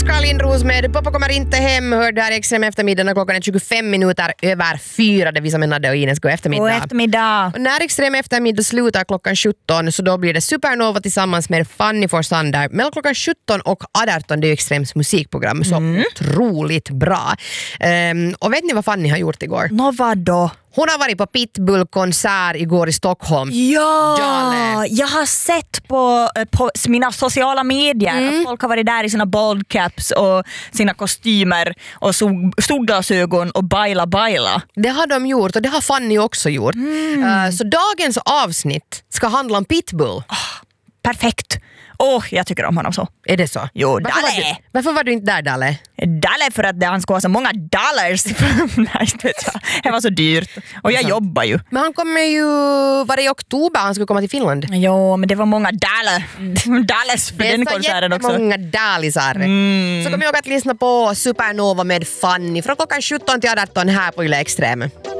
Karl Lindros med Pappa kommer inte hem. Hör där i Extrem eftermiddag när klockan är 25 minuter över 4. Det vi som är Nadde och Ines. God eftermiddag. God eftermiddag. Och när Extrem eftermiddag slutar klockan 17 så då blir det Supernova tillsammans med Fanny Forsander. Mellan klockan 17 och 18 det är Extrems musikprogram. Så otroligt bra. Och vet ni vad Fanny har gjort igår? Vad då? Hon har varit på Pitbull-konsert igår i Stockholm. Ja, Dale. jag har sett på mina sociala medier att folk har varit där i sina baldcaps och sina kostymer och solglasögon och baila. Det har de gjort och det har Fanny också gjort. Så dagens avsnitt ska handla om Pitbull. Perfekt. Jag tycker om honom så. Är det så? Jo, Varför var du inte där, Dalle? Dalle för att han ska ha så många dollars. Nej, det var så dyrt. Och jag jobbar ju. Men han kommer ju... Var det i oktober han skulle komma till Finland? Jo, men det var många dollars för den konserten också. Det är så många dalisar. Så kom ihåg att lyssna på Supernova med Fanny från klockan 17 till 18 här på Yle Extrem.